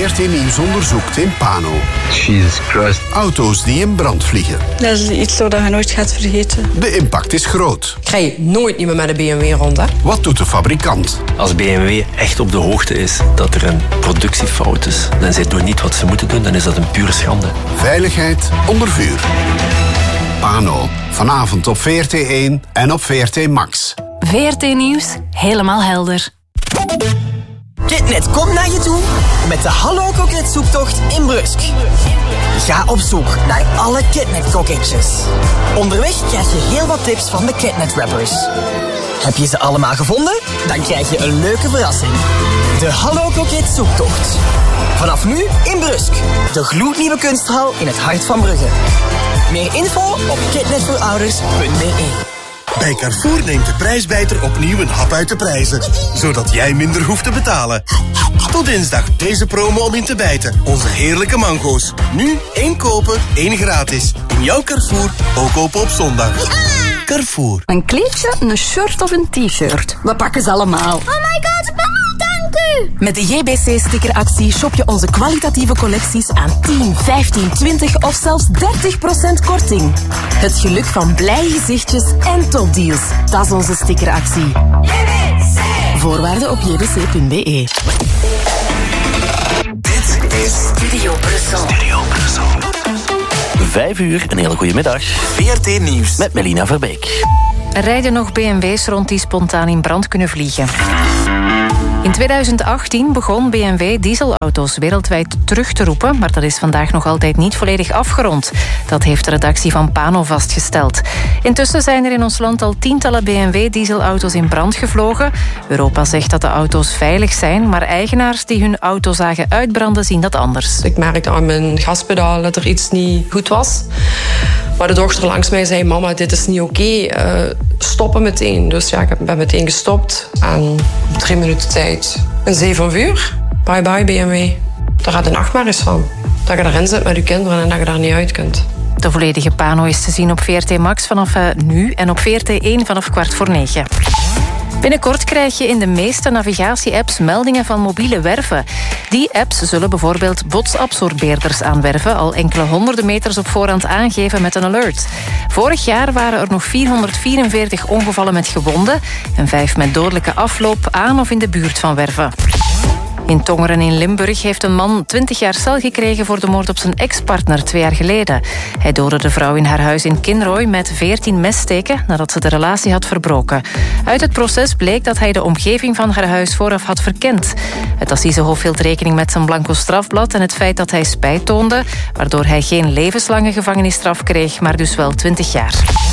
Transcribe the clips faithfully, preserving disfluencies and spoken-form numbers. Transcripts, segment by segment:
V R T Nieuws onderzoekt in Pano. Jesus Christ. Auto's die in brand vliegen. Dat is iets dat je nooit gaat vergeten. De impact is groot. Ik rij nooit niet meer met een B M W rond, hè? Wat doet de fabrikant? Als B M W echt op de hoogte is dat er een productiefout is, dan zij doen niet wat ze moeten doen, dan is dat een pure schande. Veiligheid onder vuur. Pano. Vanavond op V R T één en op V R T Max. V R T Nieuws. Helemaal helder. Kitnet komt naar je toe met de Hallo Kroket zoektocht in Brusk. Ga op zoek naar alle Kitnet kroketjes. Onderweg krijg je heel wat tips van de Kitnet rappers. Heb je ze allemaal gevonden? Dan krijg je een leuke verrassing. De Hallo Kroket zoektocht. Vanaf nu in Brusk. De gloednieuwe kunsthal in het hart van Brugge. Meer info op kitnetvoorouders punt b e. Bij Carrefour neemt de prijsbijter opnieuw een hap uit de prijzen, zodat jij minder hoeft te betalen. Tot dinsdag deze promo om in te bijten. Onze heerlijke mango's. Nu één kopen, één gratis. In jouw Carrefour, ook open op zondag. Carrefour. Een kleedje, een shirt of een t-shirt. We pakken ze allemaal. Oh my god, mama, dank u! Met de J B C-stickeractie shop je onze kwalitatieve collecties aan tien, vijftien, twintig of zelfs dertig procent korting. Het geluk van blije gezichtjes en topdeals. Dat is onze stickeractie. J B C! Voorwaarden op j b c punt b e. Dit is Studio Brussel. Studio Brussel. Vijf uur, een hele goede middag. V R T Nieuws. Met Melina Verbeek. Er rijden nog B M W's rond die spontaan in brand kunnen vliegen. In tweeduizend achttien begon B M W dieselauto's wereldwijd terug te roepen, maar dat is vandaag nog altijd niet volledig afgerond. Dat heeft de redactie van Pano vastgesteld. Intussen zijn er in ons land al tientallen B M W-dieselauto's in brand gevlogen. Europa zegt dat de auto's veilig zijn, maar eigenaars die hun auto zagen uitbranden zien dat anders. Ik merkte aan mijn gaspedaal dat er iets niet goed was. Maar de dochter langs mij zei, mama, dit is niet oké, okay. uh, stoppen meteen. Dus ja, ik ben meteen gestopt. En drie minuten tijd, een zeven uur. Bye bye B M W. Daar gaat de nachtmerries van. Dat je erin zit met je kinderen en dat je daar niet uit kunt. De volledige Pano is te zien op V R T Max vanaf uh, nu en op V R T één vanaf kwart voor negen. Binnenkort krijg je in de meeste navigatie-apps meldingen van mobiele werven. Die apps zullen bijvoorbeeld botsabsorbeerders aanwerven, al enkele honderden meters op voorhand aangeven met een alert. Vorig jaar waren er nog vierhonderdvierenveertig ongevallen met gewonden en vijf met dodelijke afloop aan of in de buurt van werven. In Tongeren in Limburg heeft een man twintig jaar cel gekregen voor de moord op zijn ex-partner twee jaar geleden. Hij doodde de vrouw in haar huis in Kinrooi met veertien messteken nadat ze de relatie had verbroken. Uit het proces bleek dat hij de omgeving van haar huis vooraf had verkend. Het Assisehof hield rekening met zijn blanco strafblad en het feit dat hij spijt toonde, waardoor hij geen levenslange gevangenisstraf kreeg, maar dus wel twintig jaar.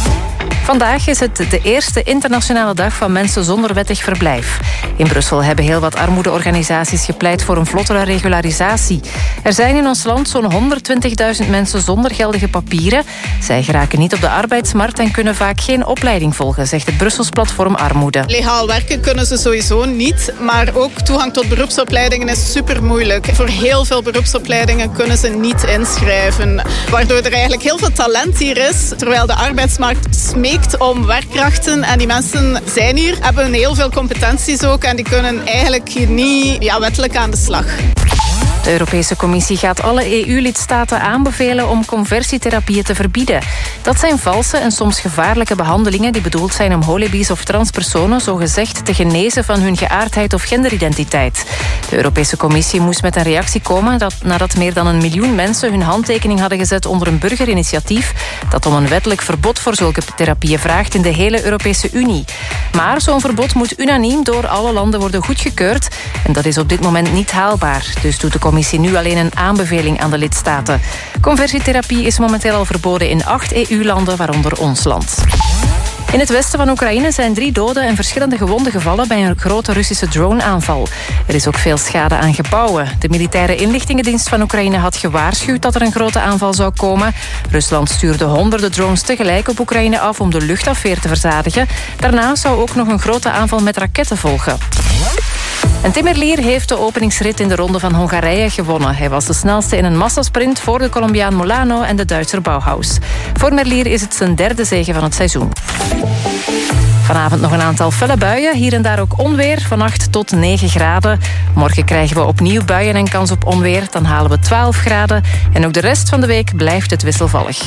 Vandaag is het de eerste internationale dag van mensen zonder wettig verblijf. In Brussel hebben heel wat armoedeorganisaties gepleit voor een vlottere regularisatie. Er zijn in ons land zo'n honderdtwintigduizend mensen zonder geldige papieren. Zij geraken niet op de arbeidsmarkt en kunnen vaak geen opleiding volgen, zegt het Brussels platform Armoede. Legaal werken kunnen ze sowieso niet, maar ook toegang tot beroepsopleidingen is super moeilijk. Voor heel veel beroepsopleidingen kunnen ze niet inschrijven, waardoor er eigenlijk heel veel talent hier is, terwijl de arbeidsmarkt smeekt om werkkrachten en die mensen zijn hier, hebben heel veel competenties ook en die kunnen eigenlijk hier niet ja, wettelijk aan de slag. De Europese Commissie gaat alle E U-lidstaten aanbevelen om conversietherapieën te verbieden. Dat zijn valse en soms gevaarlijke behandelingen die bedoeld zijn om holibies of transpersonen zogezegd te genezen van hun geaardheid of genderidentiteit. De Europese Commissie moest met een reactie komen dat, nadat meer dan een miljoen mensen hun handtekening hadden gezet onder een burgerinitiatief dat om een wettelijk verbod voor zulke therapieën vraagt in de hele Europese Unie. Maar zo'n verbod moet unaniem door alle landen worden goedgekeurd en dat is op dit moment niet haalbaar. Dus doet de Commissie nu alleen een aanbeveling aan de lidstaten. Conversietherapie is momenteel al verboden in acht E U-landen, waaronder ons land. In het westen van Oekraïne zijn drie doden en verschillende gewonden gevallen bij een grote Russische drone-aanval. Er is ook veel schade aan gebouwen. De militaire inlichtingendienst van Oekraïne had gewaarschuwd dat er een grote aanval zou komen. Rusland stuurde honderden drones tegelijk op Oekraïne af om de luchtafweer te verzadigen. Daarna zou ook nog een grote aanval met raketten volgen. En Tim Merlier heeft de openingsrit in de Ronde van Hongarije gewonnen. Hij was de snelste in een massasprint voor de Colombiaan Molano en de Duitser Bauhaus. Voor Merlier is het zijn derde zege van het seizoen. Vanavond nog een aantal felle buien. Hier en daar ook onweer, van acht tot negen graden. Morgen krijgen we opnieuw buien en kans op onweer. Dan halen we twaalf graden. En ook de rest van de week blijft het wisselvallig.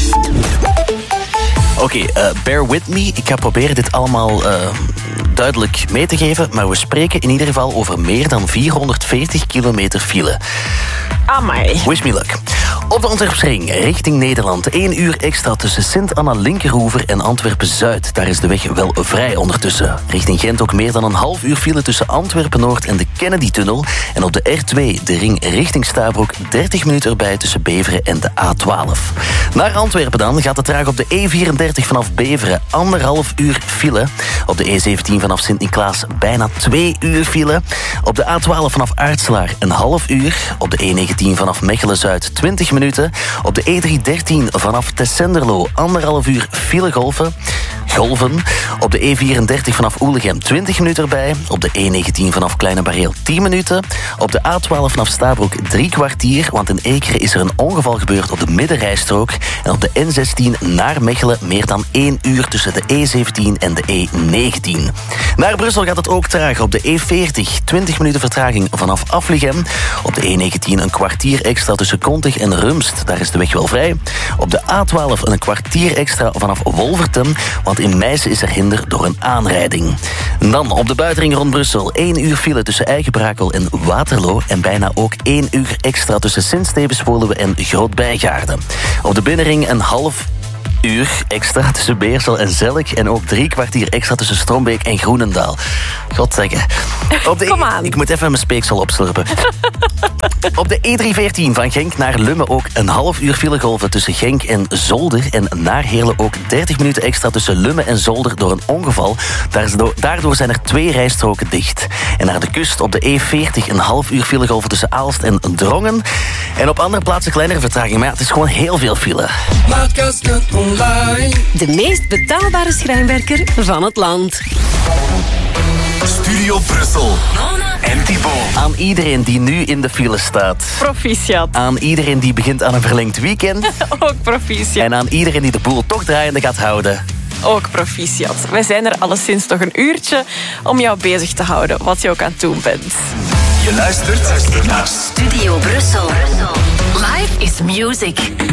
Oké, okay, uh, bear with me. Ik ga proberen dit allemaal uh, duidelijk mee te geven. Maar we spreken in ieder geval over meer dan vierhonderdveertig kilometer file. Amai. Wish me luck. Op de Antwerpsring, richting Nederland. één uur extra tussen Sint-Anna-Linkerhoever en Antwerpen-Zuid. Daar is de weg wel vrij ondertussen. Richting Gent ook meer dan een half uur file tussen Antwerpen-Noord en de Kennedy-tunnel. En op de R twee, de ring richting Stabroek, dertig minuten erbij tussen Beveren en de A twaalf. Naar Antwerpen dan gaat het traag op de E vierendertig vanaf Beveren. Anderhalf uur file. Op de E zeventien vanaf Sint-Niklaas bijna twee uur file. Op de A twaalf vanaf Aartselaar een half uur. Op de E negentien vanaf Mechelen-Zuid twintig minuten. Op de E driehonderddertien vanaf Tessenderlo anderhalf uur file golven. Golven. Op de E vierendertig vanaf Oelegem twintig minuten erbij. Op de E negentien vanaf Kleine Bareel tien minuten. Op de A twaalf vanaf Stabroek drie kwartier. Want in Ekeren is er een ongeval gebeurd op de middenrijstrook. En op de N zestien naar Mechelen meer dan één uur tussen de E zeventien en de E negentien. Naar Brussel gaat het ook traag. Op de E veertig twintig minuten vertraging vanaf Afligem. Op de E negentien een kwartier extra tussen Kontig en Rumst. Daar is de weg wel vrij. Op de A twaalf een kwartier extra vanaf Wolvertem. Want in Meissen is er hinder door een aanrijding. En dan op de buitenring rond Brussel. één uur file tussen Eigenbrakel en Waterloo. En bijna ook één uur extra tussen Sint-Stevens-Woluwe en Groot-Bijgaarden. Op de binnenring een half uur extra tussen Beersel en Zelk. En ook drie kwartier extra tussen Strombeek en Groenendaal. Godzeggen. Op de Kom aan. E- ik moet even mijn speeksel opslurpen. Op de E driehonderdveertien van Genk naar Lummen ook een half uur filegolven tussen Genk en Zolder. En naar Heerlen ook dertig minuten extra tussen Lummen en Zolder door een ongeval. Daardoor zijn er twee rijstroken dicht. En naar de kust op de E veertig een half uur filegolven tussen Aalst en Drongen. En op andere plaatsen kleinere vertraging. Maar ja, het is gewoon heel veel file. De meest betaalbare schrijnwerker van het land. Studio Brussel. En Thibaut. Aan iedereen die nu in de file staat. Proficiat. Aan iedereen die begint aan een verlengd weekend. Ook proficiat. En aan iedereen die de boel toch draaiende gaat houden. Ook proficiat. Wij zijn er alleszins nog een uurtje om jou bezig te houden, wat je ook aan het doen bent. Je luistert naar Studio Brussel. Life is music.